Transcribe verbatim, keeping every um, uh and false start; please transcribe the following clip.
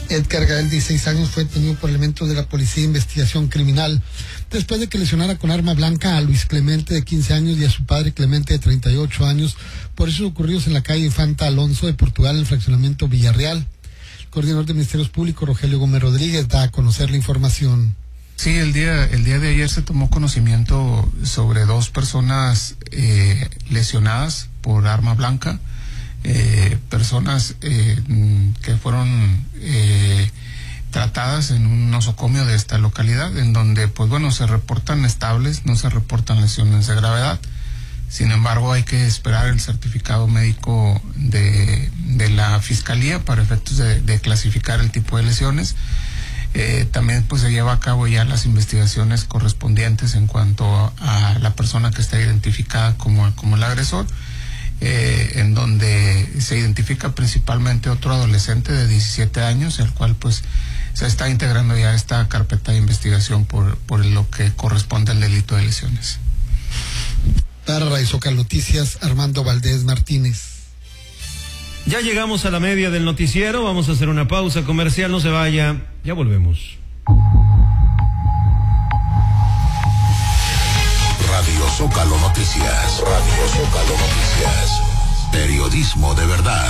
Edgar Gael, dieciséis años, fue detenido por elementos de la Policía de Investigación Criminal después de que lesionara con arma blanca a Luis Clemente, de quince años, y a su padre Clemente, de treinta y ocho años, por hechos ocurridos en la calle Infanta Alonso de Portugal, en el fraccionamiento Villarreal. El coordinador de Ministerios Públicos, Rogelio Gómez Rodríguez, da a conocer la información. Sí, el día, el día de ayer se tomó conocimiento sobre dos personas eh, lesionadas por arma blanca. Eh, personas eh, que fueron eh, tratadas en un nosocomio de esta localidad, en donde pues bueno, se reportan estables, no se reportan lesiones de gravedad. Sin embargo, hay que esperar el certificado médico de, de la Fiscalía para efectos de, de clasificar el tipo de lesiones. Eh, también pues se lleva a cabo ya las investigaciones correspondientes en cuanto a la persona que está identificada como, como el agresor. Eh, en donde se identifica principalmente otro adolescente de diecisiete años, el cual pues se está integrando ya esta carpeta de investigación por, por lo que corresponde al delito de lesiones. Para Radio Zócalo Noticias, Armando Valdés Martínez. Ya llegamos a la media del noticiero, vamos a hacer una pausa comercial, no se vaya, ya volvemos. Radio Zócalo Noticias. Radio Zócalo Noticias. Periodismo de verdad.